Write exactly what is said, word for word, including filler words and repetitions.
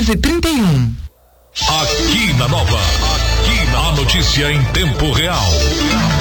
quatorze trinta e um. Aqui na Nova, aqui na notícia em tempo real.